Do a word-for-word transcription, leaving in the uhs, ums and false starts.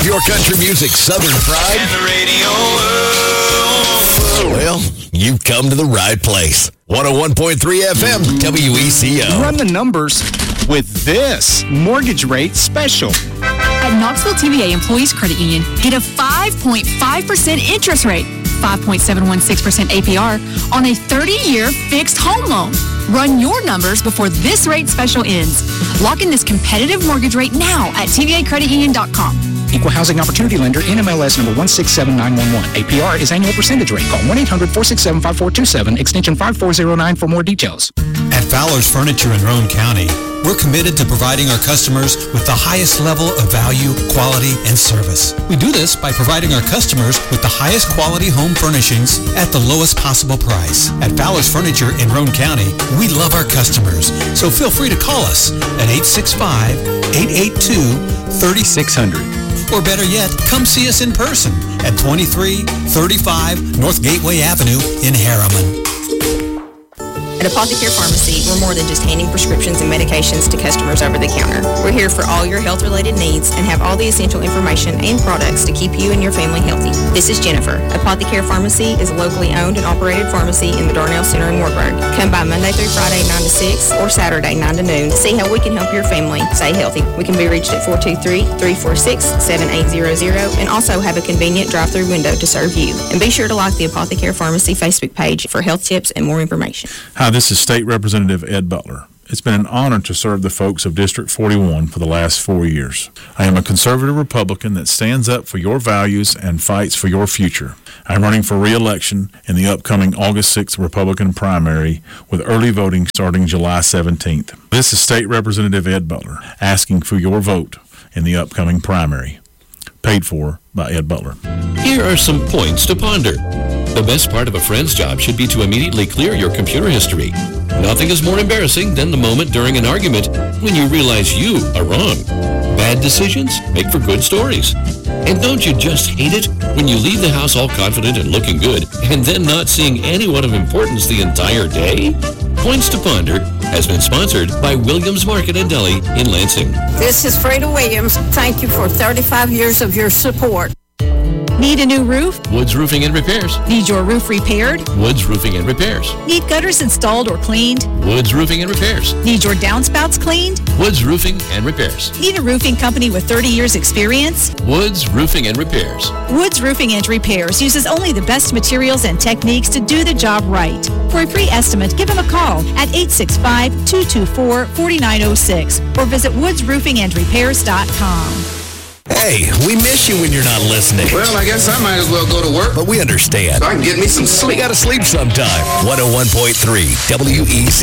of your country music southern pride? And the radio world. Well, you've come to the right place. one oh one point three F M, W E C O. Run the numbers with this mortgage rate special. At Knoxville T V A Employees Credit Union, get a five point five percent interest rate, five point seven one six percent A P R on a thirty-year fixed home loan. Run your numbers before this rate special ends. Lock in this competitive mortgage rate now at T V A credit union dot com. Equal Housing Opportunity Lender, N M L S number one six seven nine one one. A P R is annual percentage rate. Call one eight hundred four six seven five four two seven, extension five four zero nine for more details. At Fowler's Furniture in Roane County, we're committed to providing our customers with the highest level of value, quality, and service. We do this by providing our customers with the highest quality home furnishings at the lowest possible price. At Fowler's Furniture in Roane County, we love our customers, so feel free to call us at eight six five, eight eight two, three six zero zero. Or better yet, come see us in person at twenty-three thirty-five North Gateway Avenue in Harriman. At Apothecary Pharmacy, we're more than just handing prescriptions and medications to customers over the counter. We're here for all your health-related needs and have all the essential information and products to keep you and your family healthy. This is Jennifer. Apothecary Pharmacy is a locally owned and operated pharmacy in the Darnell Center in Wartburg. Come by Monday through Friday, nine to six, or Saturday, nine to noon, to see how we can help your family stay healthy. We can be reached at four two three, three four six, seven eight zero zero and also have a convenient drive-through window to serve you. And be sure to like the Apothecary Pharmacy Facebook page for health tips and more information. Hi, this is State Representative Ed Butler. It's been an honor to serve the folks of District forty-one for the last four years. I am a conservative Republican that stands up for your values and fights for your future. I'm running for re-election in the upcoming August sixth Republican primary with early voting starting July seventeenth. This is State Representative Ed Butler asking for your vote in the upcoming primary. Paid for by Ed Butler. Here are some points to ponder. The best part of a friend's job should be to immediately clear your computer history. Nothing is more embarrassing than the moment during an argument when you realize you are wrong. Bad decisions make for good stories. And don't you just hate it when you leave the house all confident and looking good and then not seeing anyone of importance the entire day? Points to Ponder has been sponsored by Williams Market and Deli in Lansing. This is Freda Williams. Thank you for thirty-five years of your support. Need a new roof? Woods Roofing and Repairs. Need your roof repaired? Woods Roofing and Repairs. Need gutters installed or cleaned? Woods Roofing and Repairs. Need your downspouts cleaned? Woods Roofing and Repairs. Need a roofing company with thirty years experience? Woods Roofing and Repairs. Woods Roofing and Repairs uses only the best materials and techniques to do the job right. For a free estimate, give them a call at eight six five, two two four, four nine zero six or visit woods roofing and repairs dot com. Hey, we miss you when you're not listening. Well, I guess I might as well go to work. But we understand. So I can get me some sleep. We gotta sleep sometime. one oh one point three W E C